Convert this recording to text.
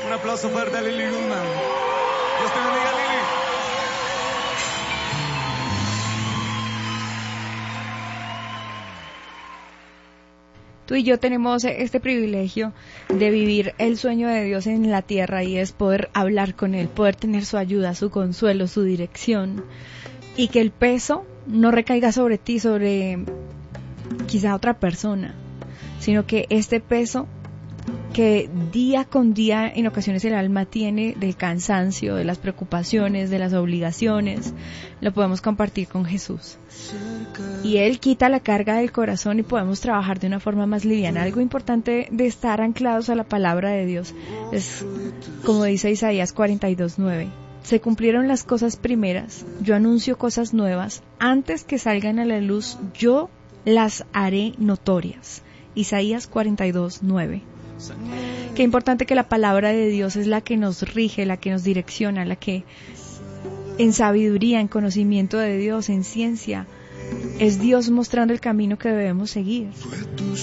Un aplauso fuerte a Lili Goodman. Dios te bendiga, Lili. Tú y yo tenemos este privilegio de vivir el sueño de Dios en la tierra, y es poder hablar con Él, poder tener su ayuda, su consuelo, su dirección, y que el peso no recaiga sobre ti, sobre quizá otra persona, sino que este peso que día con día en ocasiones el alma tiene del cansancio, de las preocupaciones, de las obligaciones, lo podemos compartir con Jesús. Y Él quita la carga del corazón y podemos trabajar de una forma más liviana. Algo importante de estar anclados a la palabra de Dios es, como dice Isaías 42:9, se cumplieron las cosas primeras, yo anuncio cosas nuevas, antes que salgan a la luz yo las haré notorias. Isaías 42:9. Qué importante que la palabra de Dios es la que nos rige, la que nos direcciona, la que en sabiduría, en conocimiento de Dios, en ciencia, es Dios mostrando el camino que debemos seguir.